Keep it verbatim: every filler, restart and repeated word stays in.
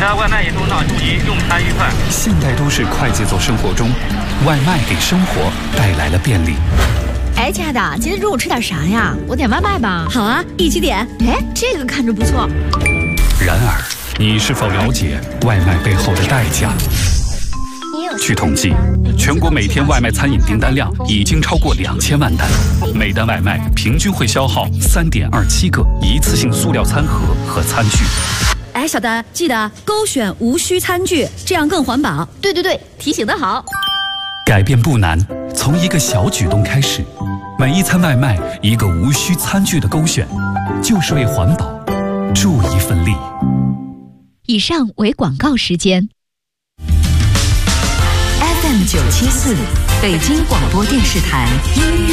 的外卖也都呢，祝您用餐愉快。 现代都市快节奏生活中，外卖给生活带来了便利。 哎，亲爱的，今天中午吃点啥呀？我点外卖吧。 好啊，一起点。 哎，这个看着不错。 然而，你是否了解外卖背后的代价？据统计，全国每天外卖餐饮订单量已经超过两千万单，每单外卖平均会消耗三点二七个一次性塑料餐盒和餐具。 哎，小丹，记得勾选无需餐具，这样更环保。 对对对，提醒得好。 改变不难，从一个小举动开始，每一餐外卖一个无需餐具的勾选，就是为环保助一份力。 以上为广告时间。 F M 九七四，北京广播电视台音乐。